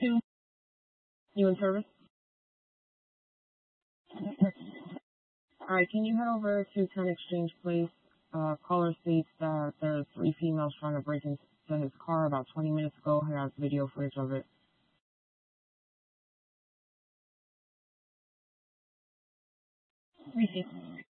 2, you in service? Alright, can you head over to 10 Exchange Place? Caller states that there are 3 females trying to break into his car about 20 minutes ago. He has video footage of it. Receive.